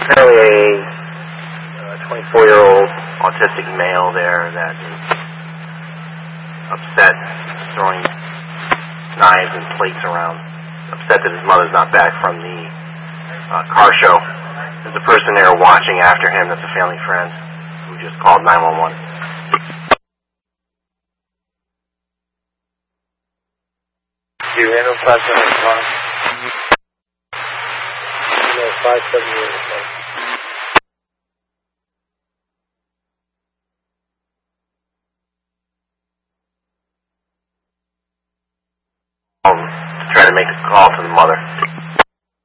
apparently a 24-year-old autistic male there that is upset, throwing knives and plates around, upset that his mother's not back from the car show. There's a person there watching after him that's a family friend who just called 911. You handle 575? No, 578. To try to make a call to the mother.